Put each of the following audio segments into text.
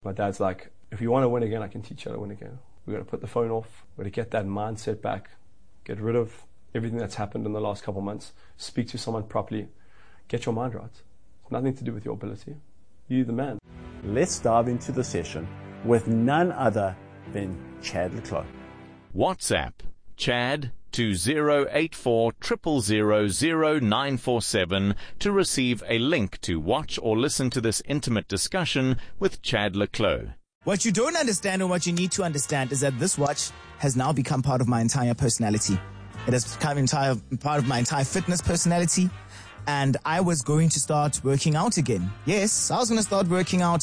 My dad's like, if you want to win again, I can teach you how to win again. We've got to put the phone off. We've got to get that mindset back. Get rid of everything that's happened in the last couple of months. Speak to someone properly. Get your mind right. It's nothing to do with your ability. You're the man. Let's dive into the session with none other than Chad le Clos. WhatsApp Chad 2084 000 947 to receive a link to watch or listen to this intimate discussion with Chad le Clos. What you don't understand and what you need to understand is that this watch has now become part of my entire personality. It has become part of my entire fitness personality. And I was going to start working out again. Yes, I was going to start working out.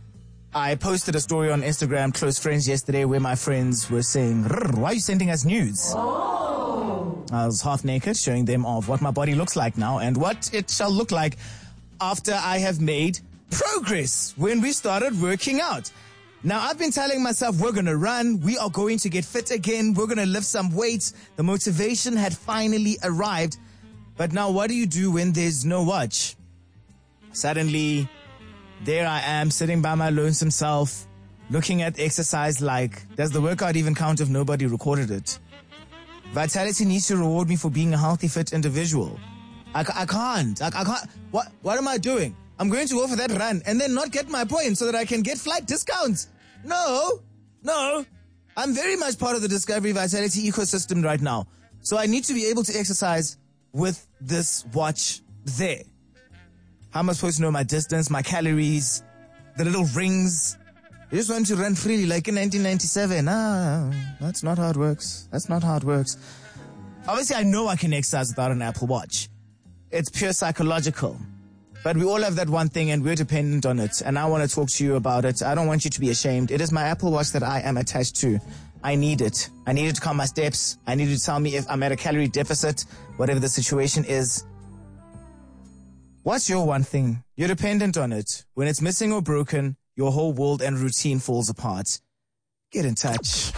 I posted a story on Instagram, Close Friends, yesterday where my friends were saying, why are you sending us nudes? Oh. I was half naked, showing them of what my body looks like now and what it shall look like after I have made progress when we started working out. Now, I've been telling myself we're going to run, we are going to get fit again, we're going to lift some weights. The motivation had finally arrived. But now what do you do when there's no watch? Suddenly, there I am sitting by my lonesome self, looking at exercise like, does the workout even count if nobody recorded it? Vitality needs to reward me for being a healthy, fit individual. I can't. What am I doing? I'm going to go for that run and then not get my points so that I can get flight discounts. No. I'm very much part of the Discovery Vitality ecosystem right now. So I need to be able to exercise with this watch there. How am I supposed to know my distance, my calories, the little rings? I just want to run freely like in 1997. That's not how it works. Obviously, I know I can exercise without an Apple Watch. It's pure psychological. But we all have that one thing and we're dependent on it. And I want to talk to you about it. I don't want you to be ashamed. It is my Apple Watch that I am attached to. I need it. I need it to count my steps. I need it to tell me if I'm at a calorie deficit, whatever the situation is. What's your one thing? You're dependent on it. When it's missing or broken, your whole world and routine falls apart. Get in touch.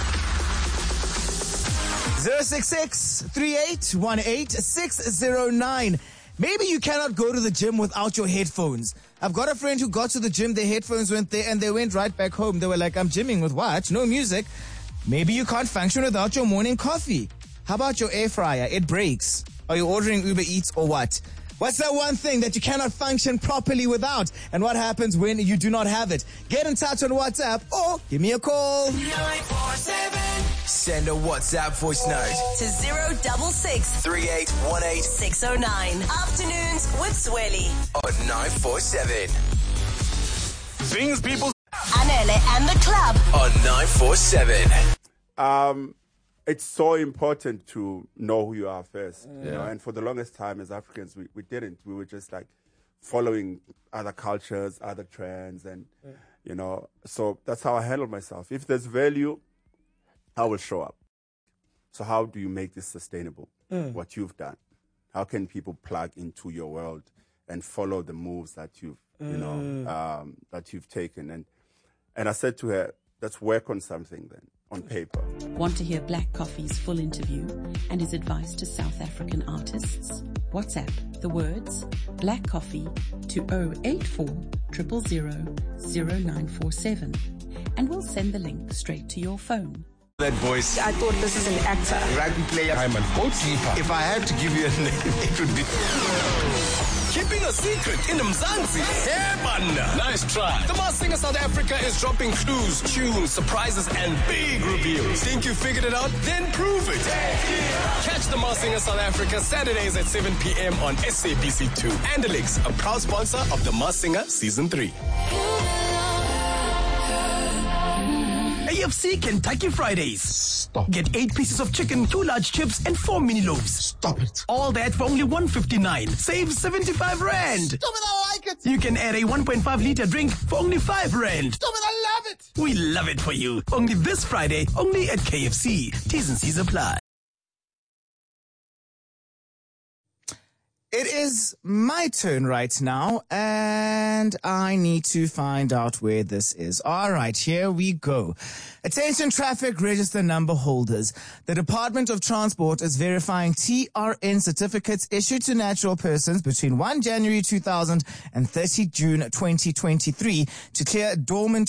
066-3818-609. Maybe you cannot go to the gym without your headphones. I've got a friend who got to the gym, their headphones went there, and they went right back home. They were like, I'm gymming with what? No music. Maybe you can't function without your morning coffee. How about your air fryer? It breaks. Are you ordering Uber Eats or what? What's that one thing that you cannot function properly without? And what happens when you do not have it? Get in touch on WhatsApp or give me a call. 947. Send a WhatsApp voice note to 066 3818 609. Afternoons with Swelly on 947. Things people Anele and the club on 947. It's so important to know who you are first, you know, and for the longest time as Africans, we didn't. We were just like following other cultures, other trends, and, you know, so that's how I handle myself. If there's value, I will show up. So how do you make this sustainable, what you've done? How can people plug into your world and follow the moves that you've, you know, that you've taken? And I said to her, let's work on something then. On paper. Want to hear Black Coffee's full interview and his advice to South African artists? WhatsApp the words Black Coffee to 084 000 0947 and we'll send the link straight to your phone. That voice. I thought this is an actor. Rugby player. I'm an goalkeeper. If I had to give you a name, it would be... Keeping a secret in Mzansi. Hey, banda. Nice try. The Masked Singer South Africa is dropping clues, tunes, surprises, and big reveals. Think you figured it out? Then prove it. Catch The Masked Singer South Africa Saturdays at 7 p.m. on SABC2. Andelix, a proud sponsor of The Masked Singer Season 3. AFC Kentucky Fridays. Stop. Get 8 pieces of chicken, 2 large chips, and 4 mini loaves. Stop it. All that for only 159. Save 75 rand. Stop it, I like it. You can add a 1.5 liter drink for only 5 rand. Stop it, I love it. We love it for you. Only this Friday, only at KFC. T's and C's apply. It is my turn right now, and I need to find out where this is. All right, here we go. Attention traffic register number holders. The Department of Transport is verifying TRN certificates issued to natural persons between 1 January 2000 and 30 June 2023 to clear dormant